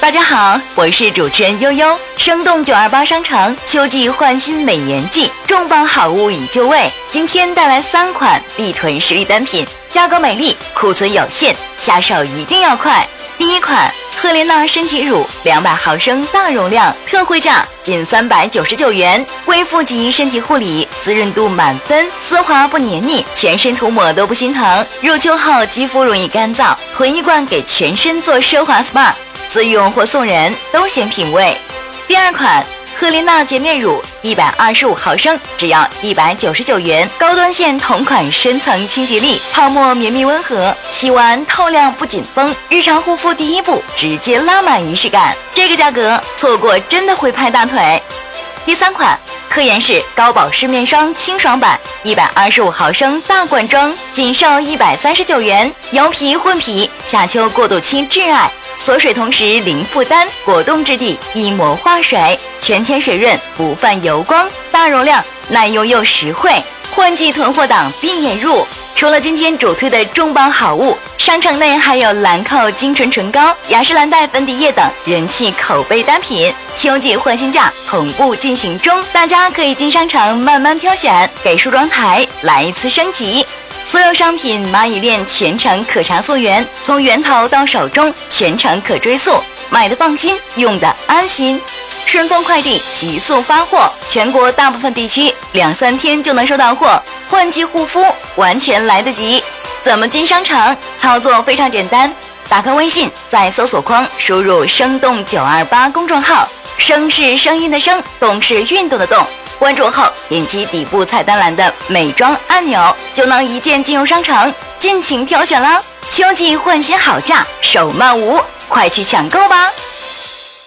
大家好，我是主持人悠悠。生动928商场秋季换新美颜季，重磅好物已就位。今天带来3款力囤实力单品，价格美丽，库存有限，下手一定要快。第一款赫莲娜身体乳200毫升大容量，特惠价仅399元，恢复级身体护理，滋润度满分，丝滑不黏腻，全身涂抹都不心疼。入秋后肌肤容易干燥，混一罐给全身做奢华 SPA， 自用或送人都显品味。第二款赫莲娜洁面乳125毫升，只要199元，高端线同款深层清洁力，泡沫绵密温和，洗完透亮不紧绷，日常护肤第一步直接拉满仪式感。这个价格错过真的会拍大腿。第三款科颜氏高保湿面霜清爽版125毫升大罐装，仅售139元，油皮混皮，夏秋过渡期挚爱，锁水同时零负担，果冻质地，一膜化水，全天水润，不泛油光，大容量，耐用又实惠，换季囤货档必眼入。除了今天主推的重磅好物，商城内还有兰蔻精纯唇膏、雅诗兰黛粉底液等人气口碑单品，秋季换新价同步进行中，大家可以进商场慢慢挑选，给梳妆台来一次升级。所有商品蚂蚁链全程可查溯源，从源头到手中全程可追溯，买的放心，用的安心。顺丰快递急速发货，全国大部分地区2-3天就能收到货，换季护肤完全来得及。怎么进商场？操作非常简单，打开微信，在搜索框输入生动928公众号，声是声音的声，动是运动的动，关注后点击底部菜单栏的美妆按钮，就能一键进入商场，尽情挑选啦！秋季换新好价，手慢无，快去抢购吧！